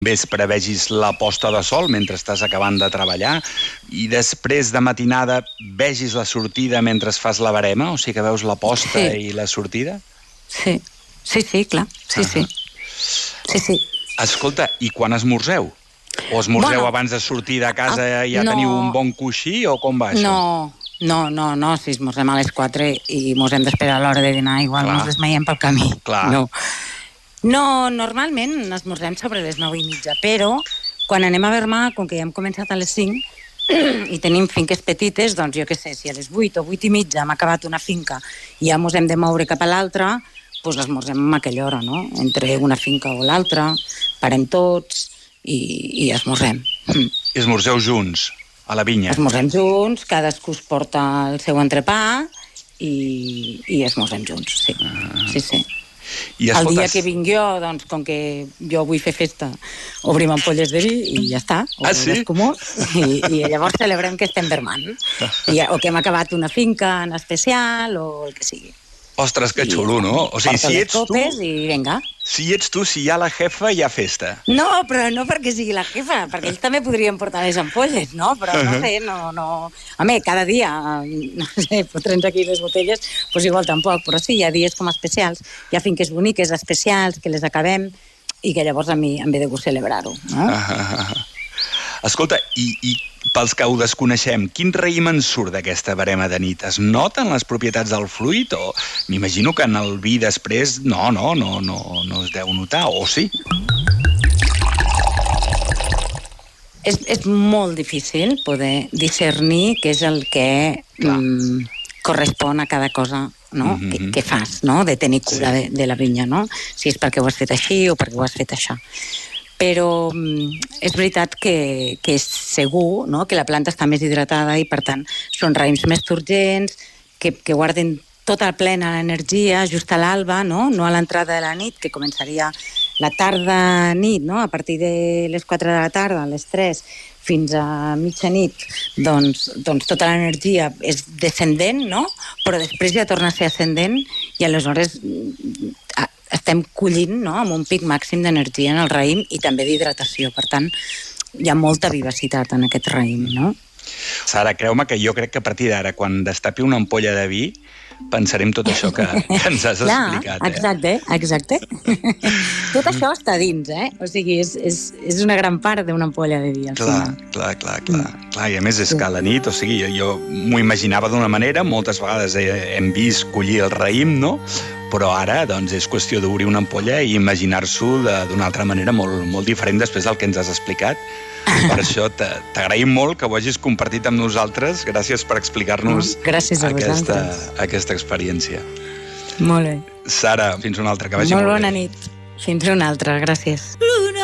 vespre vegis la posta de sol mentre estàs acabant de treballar i després de matinada vegis la sortida mentre fas la verema, o sigui que veus la posta i la sortida? Sí, clar, sí. Escolta, i quan esmorzeu? O esmorzeu abans de sortir de casa i ja teniu un bon coixí o com va això? No, si esmorzem a les 4 i mos hem d'esperar a l'hora de dinar, igual mos desmaiem pel camí. No, normalment esmorzem sobre les 9:30, però quan anem a Vermà, com que ja hem començat a les 5 i tenim finques petites, doncs jo què sé, si a les 8 o 8:30 hem acabat una finca i ja mos hem de moure cap a l'altra, doncs esmorzem a aquella hora, no? Entre una finca o l'altra, parem tots i esmorzem. Esmorzeu junts, a la vinya? Esmorzem junts, cadascú es porta el seu entrepà i esmorzem junts, sí. El dia que vinc jo, doncs, com que jo vull fer festa, obrim ampolles de vi i ja està. I llavors celebrem que estem vermant. O que hem acabat una finca en especial o el que sigui. Ostres, que xulo, no? O sigui, si ets tu... I vinga. Si ets tu, si hi ha la jefa, hi ha festa. No, però no perquè sigui la jefa, perquè ells també podrien portar les ampolles, no? Però no sé, no... Home, cada dia, no sé, fotre'ns aquí les botelles, doncs igual tampoc, però sí, hi ha dies com especials, hi ha finques boniques, especials, que les acabem i que llavors a mi em ve de gust celebrar-ho, no? Escolta, i pels que ho desconeixem, quin raïm en surt d'aquesta verema de nit? Es noten les propietats del fruit? O m'imagino que en el vi després no es deu notar, o sí? És molt difícil poder discernir què és el que correspon a cada cosa, no? Que fas, no? De tenir cura de la vinya, no? Si és perquè ho has fet així o perquè ho has fet això. Però és veritat que és segur, no? Que la planta està més hidratada i, per tant, són raïms més turgents, que guarden tota plena l'energia just a l'alba, no a l'entrada de la nit, que començaria la tarda-nit, no? A partir de les 4 de la tarda, a les 3, fins a mitjanit, doncs tota l'energia és descendent, no? Però després ja torna a ser ascendent i aleshores estem collint, no?, amb un pic màxim d'energia en el raïm i també d'hidratació. Per tant, hi ha molta vivacitat en aquest raïm, no? Sara, creu-me que jo crec que a partir d'ara, quan destapi una ampolla de vi, pensarem tot això que ens has explicat. Exacte. Tot això està dins, O sigui, és una gran part d'una ampolla de vi, al final. Clar, i a més és que a la nit, o sigui, jo m'ho imaginava d'una manera, moltes vegades hem vist collir el raïm, no?, però ara doncs, és qüestió d'obrir una ampolla i imaginar-s'ho d'una altra manera molt diferent després del que ens has explicat. Per això t'agraïm molt que ho hagis compartit amb nosaltres. Gràcies per explicar-nos aquesta experiència. Molt bé. Sara, fins una altra, que vagi molt bé. Molt bona nit. Fins una altra, gràcies.